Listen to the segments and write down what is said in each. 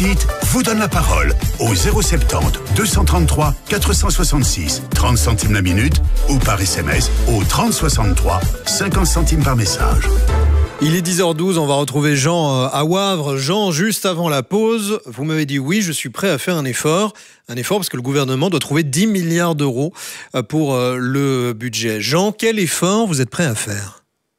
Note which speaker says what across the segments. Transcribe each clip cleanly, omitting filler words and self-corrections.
Speaker 1: dites vous donne la parole au 070 233 466, 30 centimes la minute, ou par SMS au 30 63, 50 centimes par message.
Speaker 2: Il est 10h12, on va retrouver Jean à Wavre. Jean, juste avant la pause, vous m'avez dit oui, je suis prêt à faire un effort parce que le gouvernement doit trouver 10 milliards d'euros pour le budget. Jean, quel effort vous êtes prêt à faire ?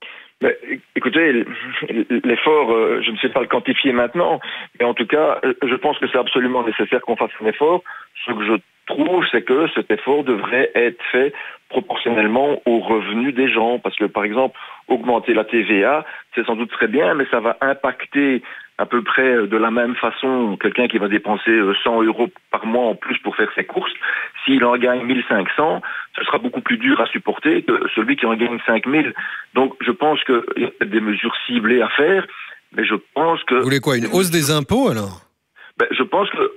Speaker 3: Écoutez, l'effort, je ne sais pas le quantifier maintenant, mais en tout cas, je pense que c'est absolument nécessaire qu'on fasse un effort. Ce que je trouve, c'est que cet effort devrait être fait proportionnellement aux revenus des gens. Parce que, par exemple, augmenter la TVA, c'est sans doute très bien, mais ça va impacter à peu près de la même façon quelqu'un qui va dépenser 100 euros par mois en plus pour faire ses courses. S'il en gagne 1500, ce sera beaucoup plus dur à supporter que celui qui en gagne 5000. Donc, je pense qu'il y a peut-être des mesures ciblées à faire, mais je pense que...
Speaker 2: Vous voulez quoi, une hausse des impôts alors ?
Speaker 3: Je pense que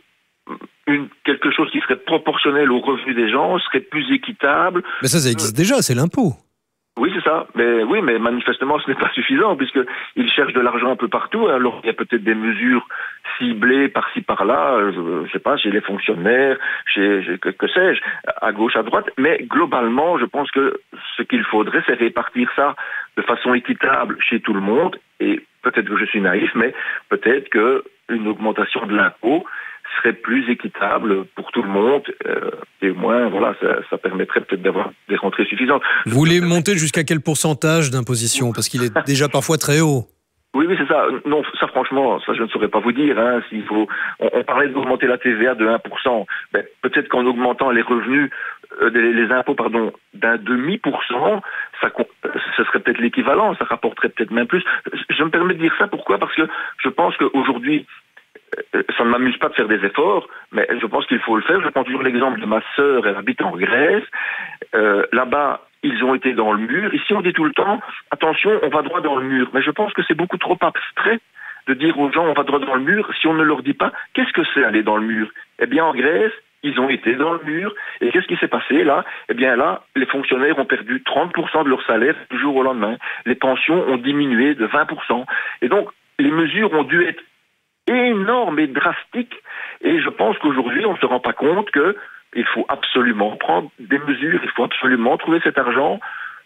Speaker 3: quelque chose qui serait proportionnel aux revenus des gens serait plus équitable.
Speaker 2: Mais ça existe déjà, c'est l'impôt.
Speaker 3: Oui, c'est ça. Mais manifestement, ce n'est pas suffisant puisqu'ils cherchent de l'argent un peu partout. Alors, il y a peut-être des mesures ciblées par-ci, par-là, je sais pas, chez les fonctionnaires, que sais-je, à gauche, à droite. Mais globalement, je pense que ce qu'il faudrait, c'est répartir ça de façon équitable chez tout le monde. Et peut-être que je suis naïf, mais peut-être qu'une augmentation de l'impôt serait plus équitable pour tout le monde et au moins voilà ça permettrait peut-être d'avoir des rentrées suffisantes.
Speaker 2: Vous voulez monter jusqu'à quel pourcentage d'imposition ? Parce qu'il est déjà parfois très haut.
Speaker 3: Oui, c'est ça. Non, ça franchement, ça je ne saurais pas vous dire. S'il faut, on parlait d'augmenter la TVA de 1%. Peut-être qu'en augmentant les revenus, les impôts, d'un 0,5%, ce serait peut-être l'équivalent. Ça rapporterait peut-être même plus. Je me permets de dire ça. Pourquoi ? Parce que je pense qu'aujourd'hui, ça ne m'amuse pas de faire des efforts, mais je pense qu'il faut le faire. Je prends toujours l'exemple de ma sœur, elle habite en Grèce. Là-bas, ils ont été dans le mur. Ici, on dit tout le temps, attention, on va droit dans le mur. Mais je pense que c'est beaucoup trop abstrait de dire aux gens, on va droit dans le mur, si on ne leur dit pas, qu'est-ce que c'est aller dans le mur ? Eh bien, en Grèce, ils ont été dans le mur. Et qu'est-ce qui s'est passé là ? Eh bien là, les fonctionnaires ont perdu 30% de leur salaire du jour au lendemain. Les pensions ont diminué de 20%. Et donc, les mesures ont dû être énorme et drastique, et je pense qu'aujourd'hui on ne se rend pas compte que il faut absolument prendre des mesures, il faut absolument trouver cet argent.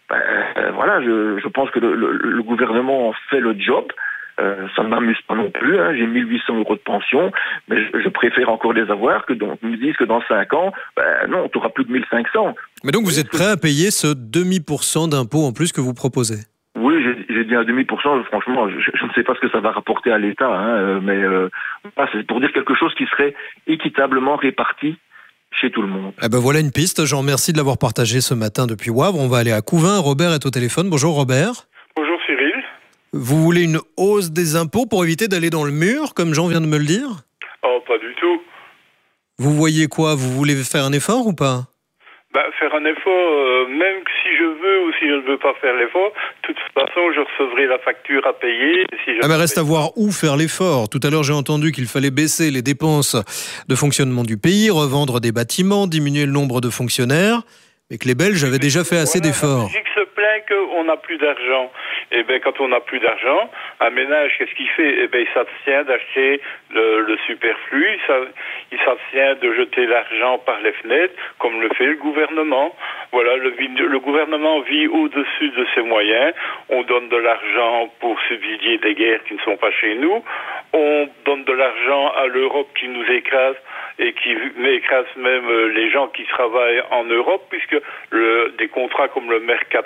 Speaker 3: Voilà, je pense que le gouvernement fait le job. Ça ne m'amuse pas non plus, j'ai 1800 euros de pension, mais je préfère encore les avoir que donc me disent que dans 5 ans, non, tu auras plus de 1500.
Speaker 2: Mais donc vous êtes prêt à payer ce 0,5% d'impôt en plus que vous proposez ?
Speaker 3: Oui, j'ai dit 0,5%, franchement, je ne sais pas ce que ça va rapporter à l'État, mais c'est pour dire quelque chose qui serait équitablement réparti chez tout le monde.
Speaker 2: Voilà une piste, je vous remercie de l'avoir partagé ce matin depuis Wavre. On va aller à Couvain, Robert est au téléphone. Bonjour Robert.
Speaker 4: Bonjour Cyril.
Speaker 2: Vous voulez une hausse des impôts pour éviter d'aller dans le mur, comme Jean vient de me le dire ?
Speaker 4: Oh, pas du tout.
Speaker 2: Vous voyez quoi ? Vous voulez faire un effort ou pas ?
Speaker 4: Faire un effort, même si je veux ou si je ne veux pas faire l'effort, de toute façon, je recevrai la facture à payer.
Speaker 2: Mais reste à voir où faire l'effort. Tout à l'heure, j'ai entendu qu'il fallait baisser les dépenses de fonctionnement du pays, revendre des bâtiments, diminuer le nombre de fonctionnaires, mais que les Belges avaient déjà fait assez d'efforts.
Speaker 4: La musique se plaint qu'on n'a plus d'argent. Et quand on n'a plus d'argent, un ménage, qu'est-ce qu'il fait ? Il s'abstient d'acheter le superflu, il s'abstient de jeter l'argent par les fenêtres, comme le fait le gouvernement. Voilà, le gouvernement vit au-dessus de ses moyens. On donne de l'argent pour subsidier des guerres qui ne sont pas chez nous. On donne de l'argent à l'Europe qui nous écrase et qui écrase même les gens qui travaillent en Europe, puisque des contrats comme le Mercat,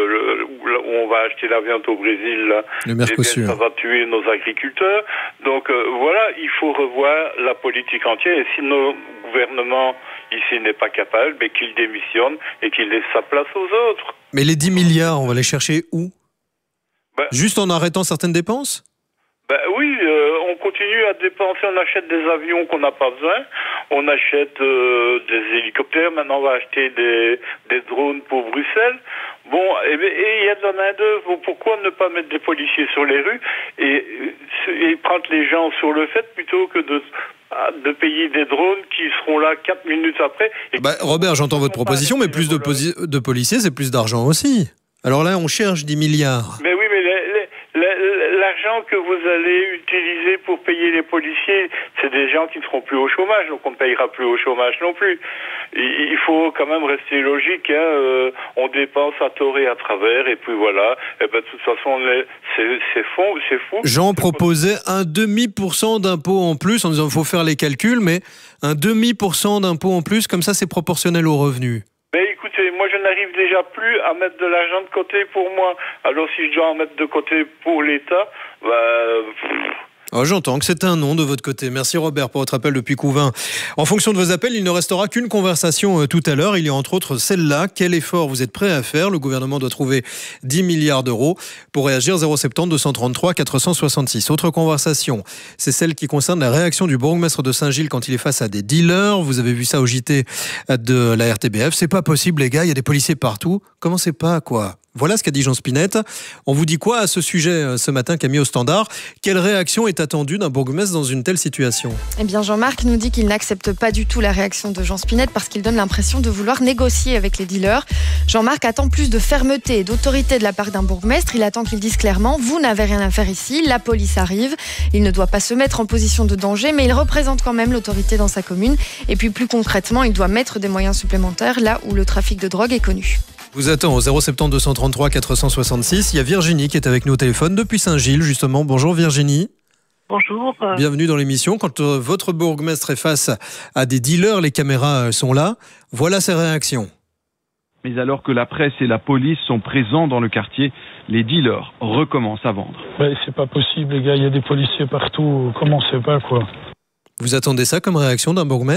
Speaker 4: où on va acheter la viande au Brésil, là,
Speaker 2: le Mercosur,
Speaker 4: ça va tuer nos agriculteurs. Donc voilà, il faut revoir la politique entière. Et si nos gouvernements ici n'est pas capable, qu'il démissionne et qu'il laisse sa place aux autres.
Speaker 2: Mais les 10 milliards, on va les chercher où ? Juste en arrêtant certaines dépenses ?
Speaker 4: Oui, on continue à dépenser, on achète des avions qu'on n'a pas besoin, on achète des hélicoptères, maintenant on va acheter des drones pour Bruxelles. Bon, et il y a de la main-d'œuvre, pourquoi ne pas mettre des policiers sur les rues et prendre les gens sur le fait plutôt que de payer des drones qui seront là 4 minutes après.
Speaker 2: Robert, j'entends votre proposition, mais plus de policiers, c'est plus d'argent aussi. Alors là, on cherche 10 milliards.
Speaker 4: Mais oui, mais l'argent que vous allez utiliser pour payer les policiers, c'est des gens qui ne seront plus au chômage, donc on ne payera plus au chômage non plus. Il faut quand même rester logique, hein, on dépense à tort et à travers, et puis voilà, et ben de toute façon, c'est fou.
Speaker 2: Jean proposait un 0,5% d'impôt en plus, en disant qu'il faut faire les calculs, mais un 0,5% d'impôt en plus, comme ça c'est proportionnel aux revenus.
Speaker 4: Ben écoutez, moi je n'arrive déjà plus à mettre de l'argent de côté pour moi. Alors si je dois en mettre de côté pour l'État,
Speaker 2: Oh, j'entends que c'est un non de votre côté. Merci Robert pour votre appel depuis Couvain. En fonction de vos appels, il ne restera qu'une conversation tout à l'heure. Il y a entre autres celle-là. Quel effort vous êtes prêt à faire ? Le gouvernement doit trouver 10 milliards d'euros. Pour réagir, 070 233 466. Autre conversation, c'est celle qui concerne la réaction du bourgmestre de Saint-Gilles quand il est face à des dealers. Vous avez vu ça au JT de la RTBF. C'est pas possible les gars, il y a des policiers partout. Comment c'est pas quoi ? Voilà ce qu'a dit Jean Spinette. On vous dit quoi à ce sujet ce matin, Camille au standard ? Quelle réaction est attendue d'un bourgmestre dans une telle situation ?
Speaker 5: Eh bien, Jean-Marc nous dit qu'il n'accepte pas du tout la réaction de Jean Spinette parce qu'il donne l'impression de vouloir négocier avec les dealers. Jean-Marc attend plus de fermeté et d'autorité de la part d'un bourgmestre. Il attend qu'il dise clairement « Vous n'avez rien à faire ici, la police arrive ». Il ne doit pas se mettre en position de danger, mais il représente quand même l'autorité dans sa commune. Et puis plus concrètement, il doit mettre des moyens supplémentaires là où le trafic de drogue est connu.
Speaker 2: Vous attend au 070 233 466. Il y a Virginie qui est avec nous au téléphone depuis Saint-Gilles, justement. Bonjour Virginie.
Speaker 6: Bonjour.
Speaker 2: Bienvenue dans l'émission. Quand votre bourgmestre est face à des dealers, les caméras sont là. Voilà ses réactions.
Speaker 7: Mais alors que la presse et la police sont présents dans le quartier, les dealers recommencent à vendre.
Speaker 8: C'est pas possible les gars, il y a des policiers partout, commencez pas quoi.
Speaker 2: Vous attendez ça comme réaction d'un bourgmestre ?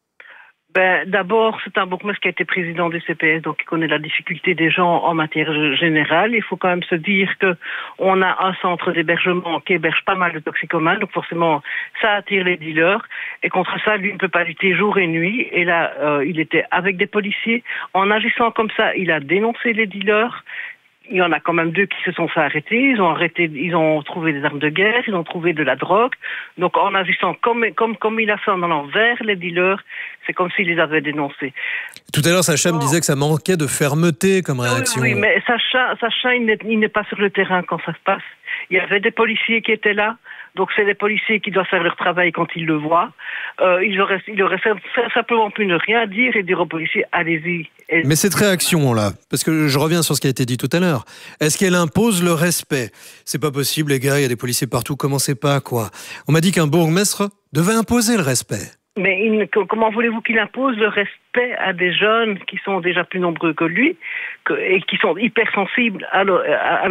Speaker 6: D'abord, c'est un bourgmestre qui a été président du CPS, donc qui connaît la difficulté des gens en matière générale. Il faut quand même se dire que on a un centre d'hébergement qui héberge pas mal de toxicomanes, donc forcément, ça attire les dealers. Et contre ça, lui ne peut pas lutter jour et nuit. Et là, il était avec des policiers. En agissant comme ça, il a dénoncé les dealers. Il y en a quand même 2 qui se sont fait arrêter. Ils ont trouvé des armes de guerre, ils ont trouvé de la drogue. Donc en agissant comme il a fait en allant vers les dealers, c'est comme s'il les avait dénoncés.
Speaker 2: Tout à l'heure, Sacha me disait que ça manquait de fermeté comme réaction.
Speaker 6: Oui, mais Sacha, il n'est pas sur le terrain quand ça se passe. Il y avait des policiers qui étaient là. Donc c'est les policiers qui doivent faire leur travail quand ils le voient. Il aurait simplement pu ne rien dire et dire aux policiers allez-y.
Speaker 2: Mais cette réaction-là, parce que je reviens sur ce qui a été dit tout à l'heure, est-ce qu'elle impose le respect ? C'est pas possible les gars, il y a des policiers partout, commencez pas quoi. On m'a dit qu'un bourgmestre devait imposer le respect.
Speaker 6: Mais comment voulez-vous qu'il impose le respect à des jeunes qui sont déjà plus nombreux que lui et qui sont hypersensibles à l'autorité ?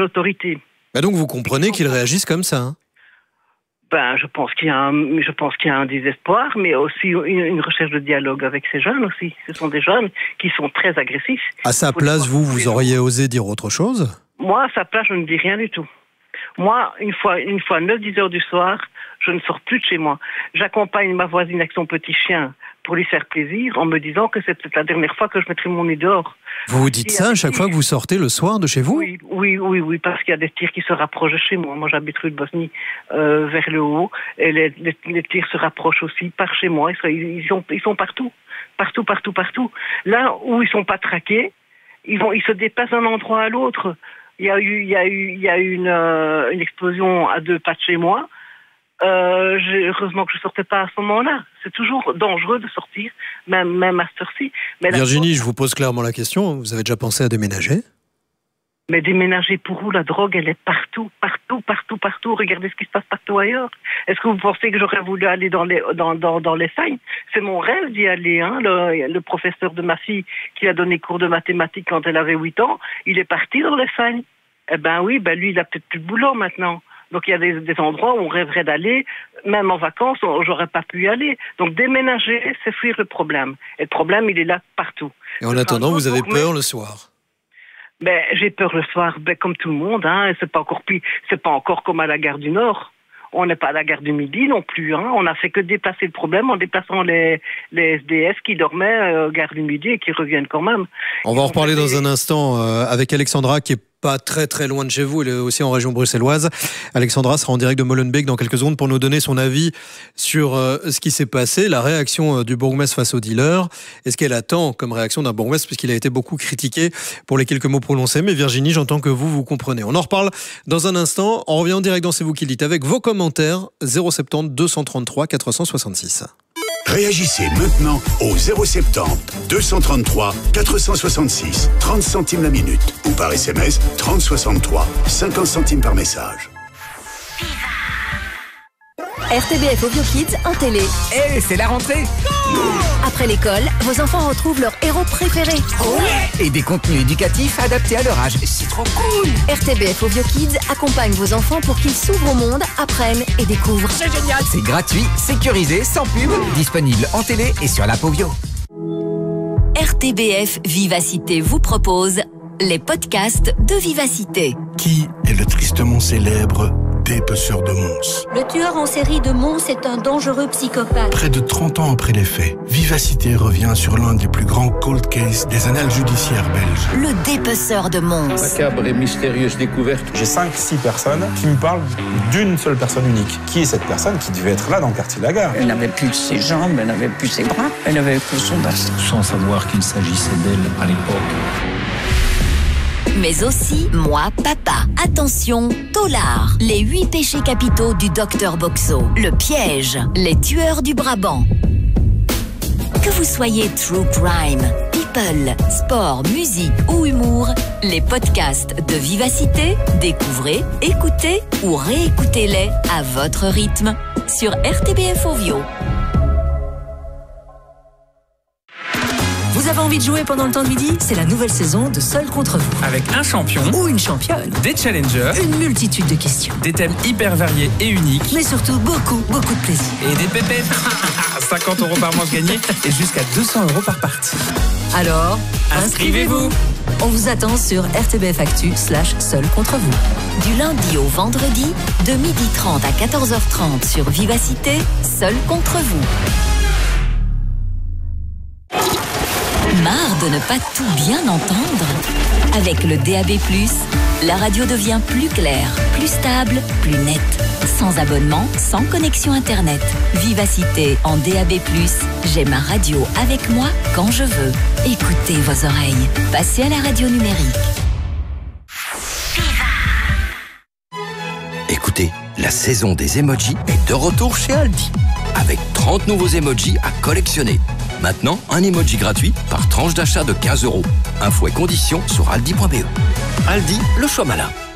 Speaker 2: Donc vous comprenez qu'ils réagissent comme ça, hein ?
Speaker 6: Je pense qu'il y a un désespoir, mais aussi une recherche de dialogue avec ces jeunes aussi. Ce sont des jeunes qui sont très agressifs.
Speaker 2: À sa place, vous auriez osé dire autre chose ?
Speaker 6: Moi, à sa place, je ne dis rien du tout. Moi, une fois 9-10 heures du soir, je ne sors plus de chez moi. J'accompagne ma voisine avec son petit chien pour lui faire plaisir en me disant que c'est peut-être la dernière fois que je mettrai mon nez dehors.
Speaker 2: Vous vous dites ça à chaque fois que vous sortez le soir de chez vous ?
Speaker 6: Oui, parce qu'il y a des tirs qui se rapprochent de chez moi. Moi, j'habite rue de Bosnie vers le haut, et les tirs se rapprochent aussi par chez moi. Ils sont partout. Là où ils sont pas traqués, ils se déplacent d'un endroit à l'autre. Il y a eu une explosion à 2 pas de chez moi. Heureusement que je sortais pas à ce moment-là. C'est toujours dangereux de sortir, même à cette heure-ci.
Speaker 2: Virginie, je vous pose clairement la question. Vous avez déjà pensé à déménager ?
Speaker 6: Mais déménager pour où? La drogue, elle est partout. Regardez ce qui se passe partout ailleurs. Est-ce que vous pensez que j'aurais voulu aller dans les Sagnes? C'est mon rêve d'y aller. Hein. Le professeur de ma fille qui a donné cours de mathématiques quand elle avait 8 ans, il est parti dans les Sagnes. Lui, il a peut-être plus de boulot maintenant. Donc il y a des endroits où on rêverait d'aller, même en vacances, j'aurais pas pu y aller. Donc déménager, c'est fuir le problème. Et le problème, il est là partout.
Speaker 2: Et en attendant, vous avez peur le soir?
Speaker 6: J'ai peur le soir, comme tout le monde. Hein. C'est pas encore comme à la gare du Nord. On n'est pas à la gare du Midi non plus. Hein. On n'a fait que déplacer le problème en déplaçant les SDS qui dormaient gare du Midi et qui reviennent quand même.
Speaker 2: On va en reparler dans un instant avec Alexandra qui est pas très très loin de chez vous, elle est aussi en région bruxelloise. Alexandra sera en direct de Molenbeek dans quelques secondes pour nous donner son avis sur ce qui s'est passé, la réaction du bourgmestre face aux dealers. Est-ce qu'elle attend comme réaction d'un bourgmestre, puisqu'il a été beaucoup critiqué pour les quelques mots prononcés. Mais Virginie, j'entends que vous comprenez. On en reparle dans un instant. On revient en direct dans C'est vous qui le dites avec vos commentaires. 070 233 466.
Speaker 1: Réagissez maintenant au 070 233 466, 30 centimes la minute, ou par SMS 3063, 50 centimes par message.
Speaker 9: RTBF Ovio Kids en télé.
Speaker 10: Hey, c'est la rentrée!
Speaker 9: Après l'école, vos enfants retrouvent leur héros préféré.
Speaker 10: Et des contenus éducatifs adaptés à leur âge. C'est trop cool!
Speaker 9: RTBF Ovio Kids accompagne vos enfants pour qu'ils s'ouvrent au monde, apprennent et découvrent.
Speaker 10: C'est génial! C'est gratuit, sécurisé, sans pub, disponible en télé et sur l'app Ovio.
Speaker 9: RTBF Vivacité vous propose les podcasts de Vivacité.
Speaker 11: Qui est le tristement célèbre dépeceur de Mons?
Speaker 12: Le tueur en série de Mons est un dangereux psychopathe.
Speaker 11: Près de 30 ans après les faits, Vivacité revient sur l'un des plus grands cold cases des annales judiciaires belges.
Speaker 9: Le dépeceur de Mons.
Speaker 13: Macabre et mystérieuse découverte.
Speaker 14: J'ai 5-6 personnes qui me parlent d'une seule personne unique. Qui est cette personne qui devait être là dans le quartier de la Gare?
Speaker 15: Elle n'avait plus ses jambes, elle n'avait plus ses bras, elle n'avait plus son baston.
Speaker 16: Sans savoir qu'il s'agissait d'elle à l'époque.
Speaker 9: Mais aussi Moi, Papa. Attention, Tolard. Les 8 péchés capitaux du docteur Boxo. Le piège. Les tueurs du Brabant. Que vous soyez true crime, people, sport, musique ou humour, les podcasts de Vivacité, découvrez, écoutez ou réécoutez-les à votre rythme sur RTBF Ovio.
Speaker 17: Vous avez envie de jouer pendant le temps de midi? C'est la nouvelle saison de Seul contre vous.
Speaker 18: Avec un champion
Speaker 17: ou une championne,
Speaker 18: des challengers,
Speaker 17: une multitude de questions,
Speaker 18: des thèmes hyper variés et uniques,
Speaker 17: mais surtout beaucoup de plaisir.
Speaker 18: Et des pépettes. 50 € par manche gagnée et jusqu'à 200 € par partie.
Speaker 17: Alors,
Speaker 18: inscrivez-vous.
Speaker 17: On vous attend sur RTBF Actu/Seul contre vous.
Speaker 9: Du lundi au vendredi, de 12h30 à 14h30 sur Vivacité, Seul contre vous. Marre de ne pas tout bien entendre? Avec le DAB+, la radio devient plus claire, plus stable, plus nette. Sans abonnement, sans connexion Internet. Vivacité en DAB+, j'ai ma radio avec moi quand je veux. Écoutez vos oreilles. Passez à la radio numérique.
Speaker 19: Écoutez, la saison des emojis est de retour chez Aldi. Avec 30 nouveaux emojis à collectionner. Maintenant, un emoji gratuit par tranche d'achat de 15 €. Infos et conditions sur aldi.be. Aldi, le choix malin.